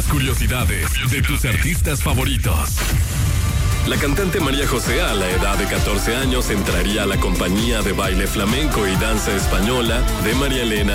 las curiosidades de tus artistas favoritos. La cantante María José, a la edad de 14 años, entraría a la compañía de baile flamenco y danza española de María Elena